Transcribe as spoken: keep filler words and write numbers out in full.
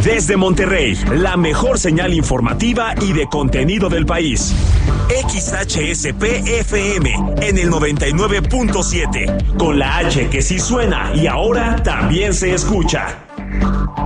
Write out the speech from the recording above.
Desde Monterrey, la mejor señal informativa y de contenido del país. X H S P F M en el noventa y nueve punto siete, con la H que sí suena y ahora también se escucha.